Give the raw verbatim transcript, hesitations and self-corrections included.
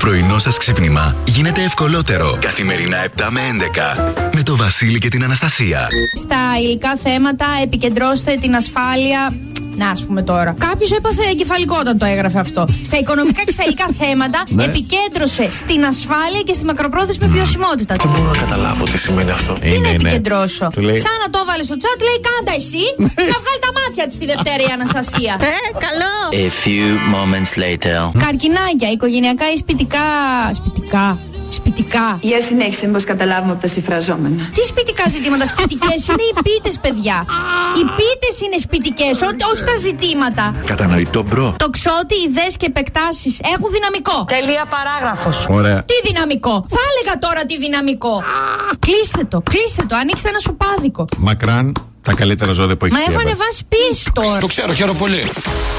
πρωινό σας ξύπνημα γίνεται ευκολότερο. Καθημερινά επτά με έντεκα. Με το Βασίλη και την Αναστασία. Στα υλικά θέματα επικεντρώστε την ασφάλεια. Να, ας πούμε τώρα. Κάποιος έπαθε εγκεφαλικό όταν το έγραφε αυτό. Στα οικονομικά και στα υλικά θέματα ναι. επικέντρωσε στην ασφάλεια και στη μακροπρόθεσμη βιωσιμότητα. Δεν μπορώ να καταλάβω τι σημαίνει αυτό. Τι είναι, είναι επικεντρώσω. Λέει... Σαν να το έβαλε στο chat, λέει κάντα εσύ. Να βγάλει τα μάτια της τη Δευτέρα η Αναστασία. Ε, καλό. A few moments later. Καρκινάκια, οικογενειακά ή σπιτικά. Σπιτικά. Σπιτικά. Για συνέχισε, μήπως καταλάβουμε από τα συμφραζόμενα. Τι σπιτικά ζητήματα, σπιτικές είναι οι πίτες, παιδιά. Οι πίτες είναι σπιτικές, όχι τα ζητήματα. Κατανοητό, μπρο. Το ξότι, ιδέες και επεκτάσεις έχουν δυναμικό. Τελεία παράγραφος. Ωραία. Τι δυναμικό. Θα έλεγα τώρα τι δυναμικό. Κλείστε το, κλείστε το, ανοίξτε ένα σοπάδικο. Μακράν τα καλύτερα ζώδια που έχει. Μα έχω ανεβάσει πίσω τώρα. Το ξέρω, χαίρομαι πολύ.